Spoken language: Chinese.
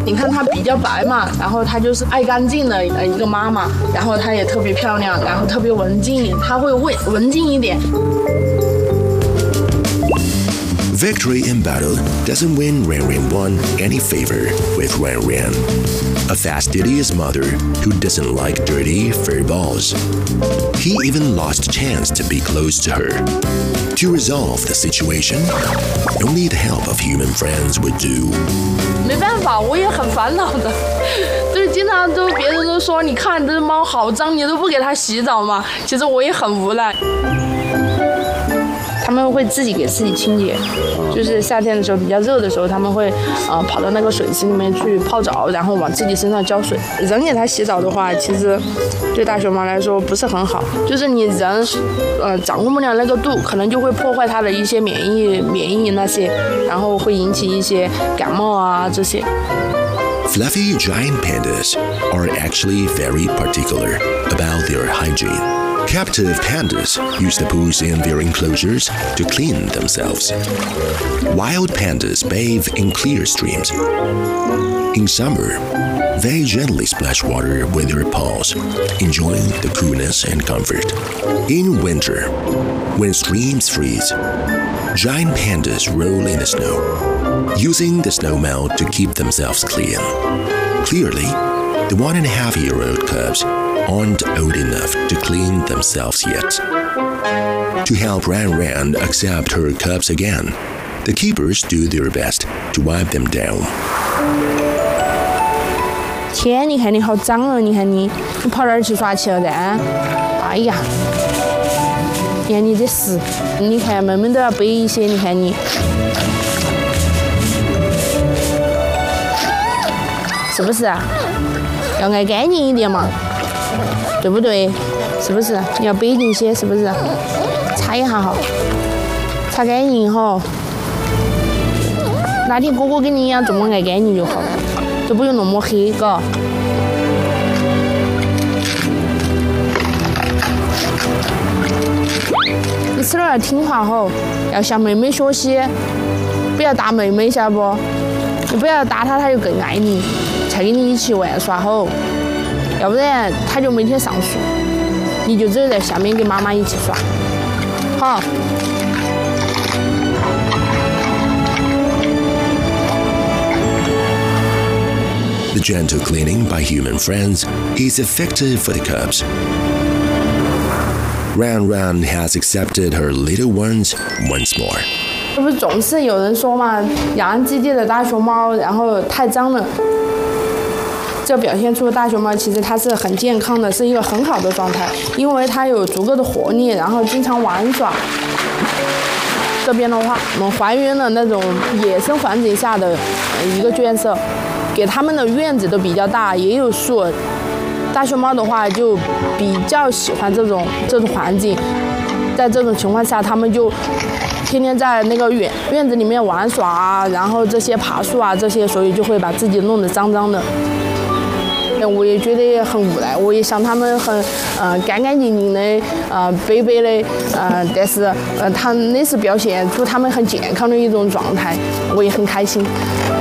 你看它比较白嘛，然后它就是爱干净的一个妈妈，然后它也特别漂亮，然后特别文静，它会文静一点。 Victory in battle doesn't win Ran Ran any favor with Ran Ran, a fastidious mother who doesn't like dirty fur balls. He even lost a chance to be close to her. To resolve the situation, only the help of human friends would do. 没办法，我也很烦恼的，就是经常都别人都说，你看这猫好脏，你都不给它洗澡嘛。其实我也很无奈。他们会自己给自己清洁，就是夏天的时候比较热的时候，他们会跑到那个水池里面去泡澡，然后往自己身上浇水。人给它洗澡的话，其实对大熊猫来说不是很好，就是你人掌握不了那个度，可能就会破坏它的一些免疫那些，然后会引起一些感冒啊这些。 Fluffy giant pandas are actually very particular about their hygiene. Captive pandas use the pools in their enclosures to clean themselves. Wild pandas bathe in clear streams. In summer, they gently splash water with their paws, enjoying the coolness and comfort. In winter, when streams freeze, giant pandas roll in the snow, using the snowmelt to keep themselves clean. Clearly, the 1.5-year-old cubs aren't old enough to clean themselves yet. To help Ran Ran accept her cubs again, the keepers do their best to wipe them down. 天，你看你好脏哦！你看你跑哪儿去耍去了的？哎呀，你看你这屎，你看门门都要背一些，你看你，是不是啊？要爱干净一点嘛，对不对？是不是？你要背进些，是不是？擦一下哈，擦干净以后，哪天哥哥跟你一样这么爱干净就好了。都不用那么黑，嘎。你吃了要听话吼，要向妹妹学习，不要打妹妹，晓得不？你不要打她，她就更爱你，才跟你一起玩耍吼。要不然她就每天上树，你就只有在下面跟妈妈一起耍，好。 The gentle cleaning by human friends is effective for the cubs. Ran Ran has accepted her little ones once more. 这不总是有人说嘛，养完基地的大熊猫，然后太脏了。这表现出大熊猫其实它是很健康的，是一个很好的状态，因为它有足够的活力，然后经常玩耍。这边的话，我们还原了那种野生环境下的一个角色。给他们的院子都比较大，也有树。大熊猫的话就比较喜欢这种环境，在这种情况下，他们就天天在那个院子里面玩耍啊，然后这些爬树啊这些，所以就会把自己弄得脏脏的。我也觉得很无奈，我也想他们很干干净净的白白的但是他那是表现出他们很健康的一种状态，我也很开心。